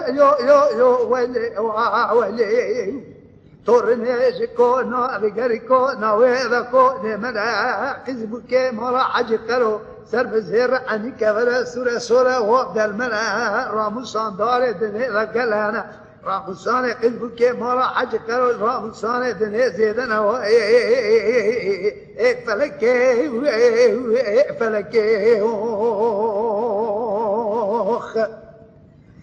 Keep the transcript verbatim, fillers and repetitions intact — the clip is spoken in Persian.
يو يو يو ولي ولي تورنيش كونا بقري كونا وإذا كونا منا قزبك مرا حج قلو سر بزهر عني كبرا سورة سورة وابدا المنا راموسان داري دني ذا قلانا راموسان قزبك مرا حج قلو راموسان دني زيدنا فلكي فلكي